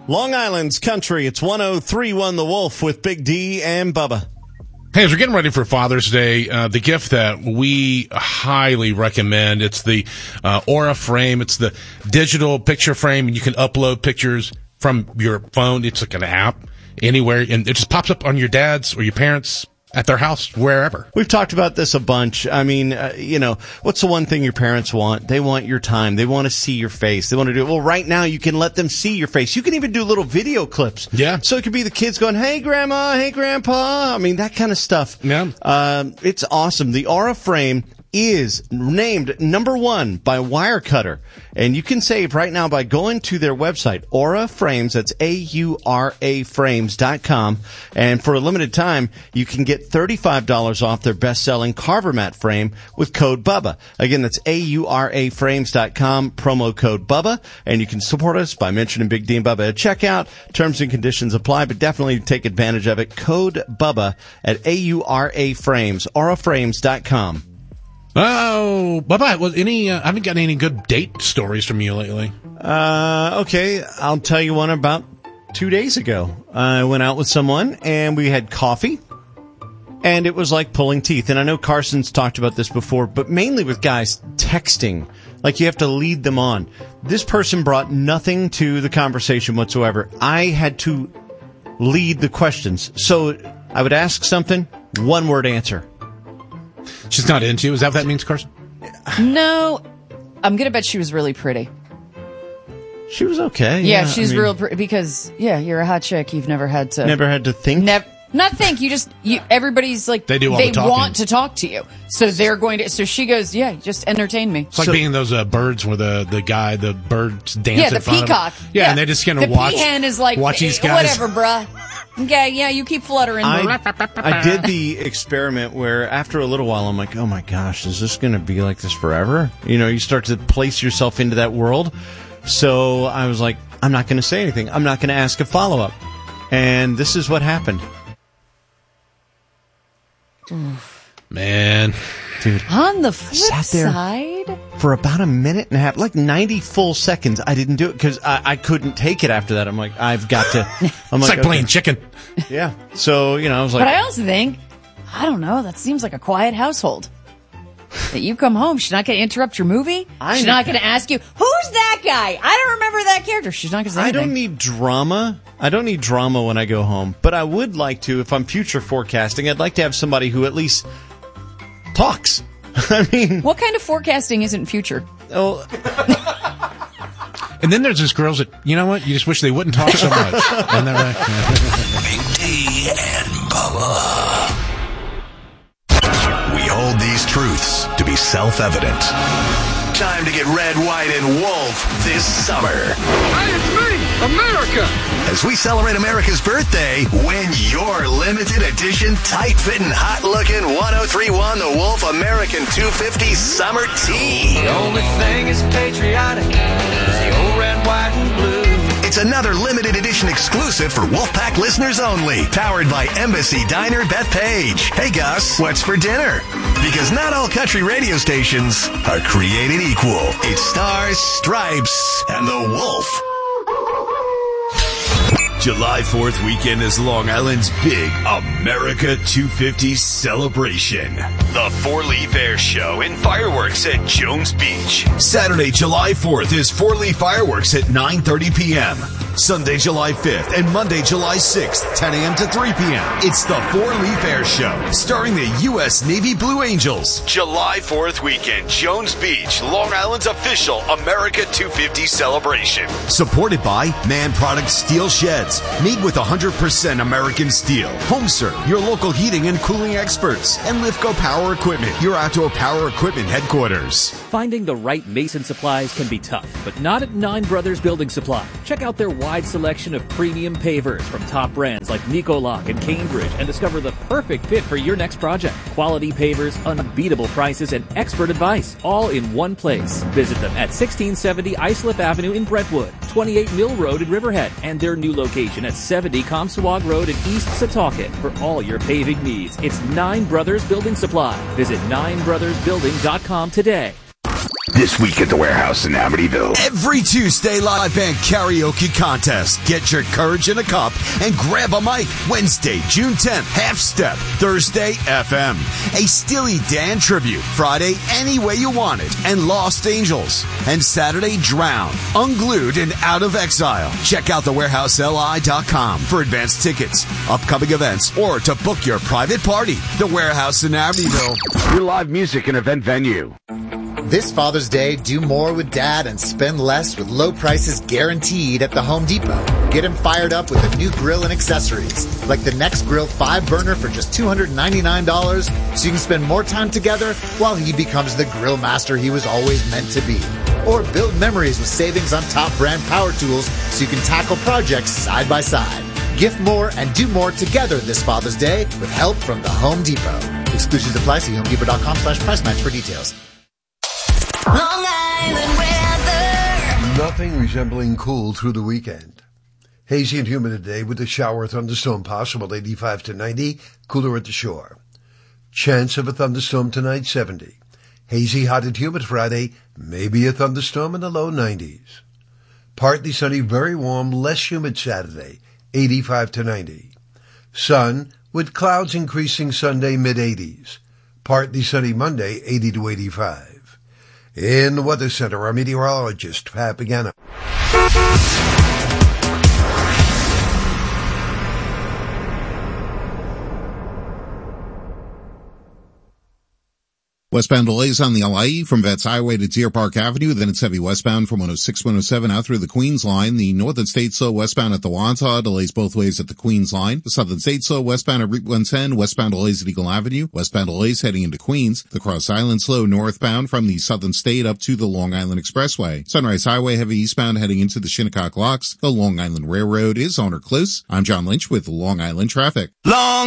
Long Island's Country. It's 103.1 The Wolf with Big D and Bubba. Hey, as we're getting ready for Father's Day, the gift that we highly recommend, it's the Aura frame. It's the digital picture frame, and you can upload pictures from your phone. It's like an app anywhere, and it just pops up on your dad's or your parents' at their house, wherever. We've talked about this a bunch. I mean, what's the one thing your parents want? They want your time. They want to see your face. They want to do it. Well, right now, you can let them see your face. You can even do little video clips. Yeah. So it could be the kids going, hey, Grandma, hey, Grandpa. I mean, that kind of stuff. Yeah. It's awesome. The Aura frame is named number 1 by Wirecutter. And you can save right now by going to their website, Aura Frames. That's AURA Frames.com. And for a limited time, you can get $35 off their best-selling Carver Mat frame with code BUBBA. Again, that's AURA Frames.com, promo code BUBBA. And you can support us by mentioning Big D and Bubba at checkout. Terms and conditions apply, but definitely take advantage of it. Code BUBBA at AURA Frames, auraframes.com. Oh, bye-bye. Well, I haven't gotten any good date stories from you lately. Okay. I'll tell you one about 2 days ago. I went out with someone and we had coffee and it was like pulling teeth. And I know Carson's talked about this before, but mainly with guys texting. Like you have to lead them on. This person brought nothing to the conversation whatsoever. I had to lead the questions. So I would ask something, one word answer. She's not into you. Is that what that means, Carson? No. I'm going to bet she was really pretty. She was okay. Yeah, she's real pretty because, you're a hot chick. You've never had to... Never had to think? Not think. Everybody's like... They do all the talking. They want to talk to you. So they're going to... So she goes, just entertain me. It's like being those birds where the birds dance in front of them. Yeah, the peacock. Yeah, and they're just going to watch... The peahen is like, watch these guys. Whatever, bruh. Okay, you keep fluttering. I did the experiment where after a little while I'm like, oh my gosh, is this going to be like this forever? You start to place yourself into that world. So I was like, I'm not going to say anything. I'm not going to ask a follow-up. And this is what happened. Man. Dude. On the flip side, for about a minute and a half, like 90 full seconds, I didn't do it because I couldn't take it after that. I'm like, I've got to. It's like playing chicken. Yeah. So, I was like. But I also think, I don't know, that seems like a quiet household. That you come home, she's not going to interrupt your movie. She's not going to ask you, who's that guy? I don't remember that character. She's not going to say anything. I don't need drama. I don't need drama when I go home. But I would like to, if I'm future forecasting, I'd like to have somebody who at least talks. I mean, what kind of forecasting isn't future? Oh. And then there's these girls that, you know what? You just wish they wouldn't talk so much. And they're like, Big D and Bubba. We hold these truths to be self-evident. Time to get red, white, and wolf this summer. Hey, it's me, America! As we celebrate America's birthday, win your limited edition, tight-fitting, hot-looking 1031 The Wolf American 250 Summer Tee. The only thing is patriotic is the old red, white, and blue. It's another limited edition exclusive for Wolfpack listeners only. Powered by Embassy Diner Bethpage. Hey Gus, what's for dinner? Because not all country radio stations are created equal. It's Stars, Stripes, and the Wolf. July 4th weekend is Long Island's big America 250 celebration. The Four-Leaf Air Show and fireworks at Jones Beach. Saturday, July 4th is Four-Leaf Fireworks at 9:30 p.m. Sunday, July 5th and Monday, July 6th, 10 a.m. to 3 p.m. It's the Four-Leaf Air Show, starring the U.S. Navy Blue Angels. July 4th weekend, Jones Beach, Long Island's official America 250 celebration. Supported by Man Products Steel Sheds, made with 100% American steel. HomeServe, your local heating and cooling experts. And Lifco Power Equipment, your outdoor power equipment headquarters. Finding the right mason supplies can be tough, but not at Nine Brothers Building Supply. Check out their wide selection of premium pavers from top brands like Nicolock and Cambridge and discover the perfect fit for your next project. Quality pavers, unbeatable prices, and expert advice, all in one place. Visit them at 1670 Islip Avenue in Brentwood, 28 Mill Road in Riverhead, and their new location at 70 Comstock Road in East Setauket for all your paving needs. It's Nine Brothers Building Supply. Visit ninebrothersbuilding.com today. This week at the Warehouse in Amityville. Every Tuesday, live band karaoke contest. Get your courage in a cup and grab a mic. Wednesday, June 10th, Half Step. Thursday, FM. A Steely Dan tribute. Friday, Any Way You Want It and Lost Angels. And Saturday, Drown, Unglued, and Out of Exile. Check out thewarehouseli.com for advanced tickets, upcoming events, or to book your private party. The Warehouse in Amityville. Your live music and event venue. This Father's Day, do more with Dad and spend less with low prices guaranteed at the Home Depot. Get him fired up with a new grill and accessories, like the Next Grill 5-burner for just $299, so you can spend more time together while he becomes the grill master he was always meant to be. Or build memories with savings on top brand power tools so you can tackle projects side by side. Gift more and do more together this Father's Day with help from the Home Depot. Exclusions apply. See HomeDepot.com/price match for details. Long Island weather. Nothing resembling cool through the weekend. Hazy and humid today with a shower or thunderstorm possible, 85 to 90, cooler at the shore. Chance of a thunderstorm tonight, 70. Hazy, hot and humid Friday, maybe a thunderstorm in the low 90s. Partly sunny, very warm, less humid Saturday, 85 to 90. Sun with clouds increasing Sunday, mid-80s. Partly sunny Monday, 80 to 85. In the Weather Center, our meteorologist, Pat Pagano. Westbound delays on the LIE from Vets Highway to Deer Park Avenue, then it's heavy westbound from 106, 107 out through the Queens line. The Northern State slow westbound at the Wantagh, delays both ways at the Queens line. The Southern State slow westbound at Route 110, westbound delays at Eagle Avenue, westbound delays heading into Queens. The Cross Island slow northbound from the Southern State up to the Long Island Expressway. Sunrise Highway heavy eastbound heading into the Shinnecock Locks. The Long Island Railroad is on or close. I'm John Lynch with Long Island Traffic. Long